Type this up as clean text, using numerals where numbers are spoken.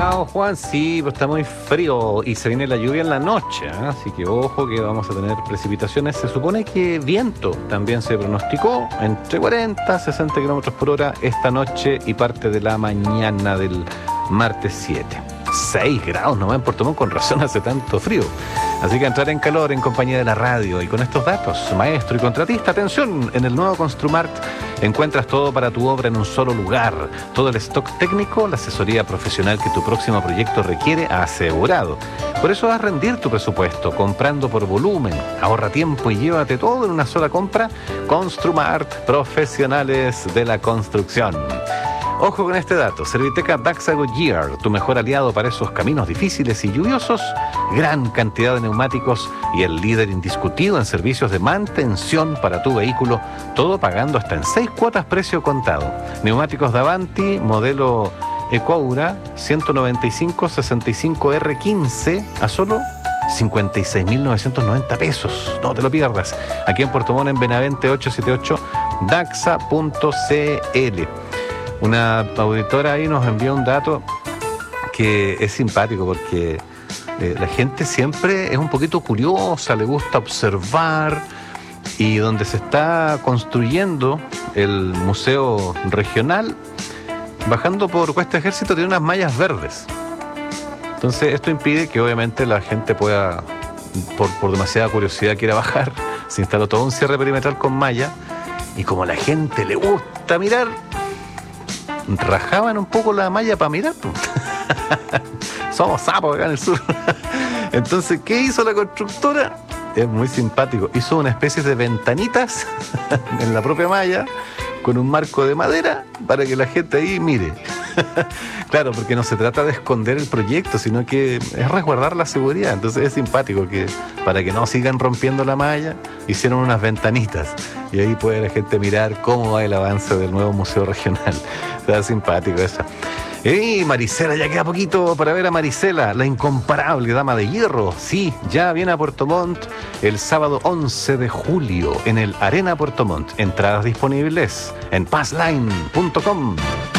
Chao, Juan. Sí, pues está muy frío y se viene la lluvia en la noche, ¿eh? Así que ojo que vamos a tener precipitaciones. Se supone que viento también se pronosticó entre 40 y 60 kilómetros por hora esta noche y parte de la mañana del martes 7. 6 grados nomás en Puerto Montt, con razón hace tanto frío. Así que entrar en calor en compañía de la radio. Y con estos datos, maestro y contratista, atención, en el nuevo Construmart encuentras todo para tu obra en un solo lugar. Todo el stock técnico, la asesoría profesional que tu próximo proyecto requiere, asegurado. Por eso haz rendir tu presupuesto, comprando por volumen. Ahorra tiempo y llévate todo en una sola compra. Construmart, profesionales de la construcción. Ojo con este dato, Serviteca Daxa Goodyear, tu mejor aliado para esos caminos difíciles y lluviosos, gran cantidad de neumáticos y el líder indiscutido en servicios de mantención para tu vehículo, todo pagando hasta en 6 cuotas precio contado. Neumáticos Davanti, modelo Ecoura, 195-65R15 a solo 56.990 pesos. No te lo pierdas. Aquí en Puerto Montt, en Benavente 878, daxa.cl. Una auditora ahí nos envió un dato que es simpático porque la gente siempre es un poquito curiosa, le gusta observar, y donde se está construyendo el museo regional, bajando por Cuesta Ejército, tiene unas mallas verdes. Entonces esto impide que obviamente la gente pueda, por demasiada curiosidad, quiera bajar. Se instaló todo un cierre perimetral con malla, y como a la gente le gusta mirar, rajaban un poco la malla para mirar. Somos sapos acá en el sur. Entonces, ¿qué hizo la constructora? Es muy simpático. Hizo una especie de ventanitas en la propia malla, con un marco de madera, para que la gente ahí mire. Claro, porque no se trata de esconder el proyecto, sino que es resguardar la seguridad. Entonces es simpático que, para que no sigan rompiendo la malla, hicieron unas ventanitas, y ahí puede la gente mirar cómo va el avance del nuevo museo regional. Está simpático eso. Y Marisela, ya queda poquito para ver a Marisela, la incomparable dama de hierro. Sí, ya viene a Puerto Montt el sábado 11 de julio en el Arena Puerto Montt. Entradas disponibles en passline.com.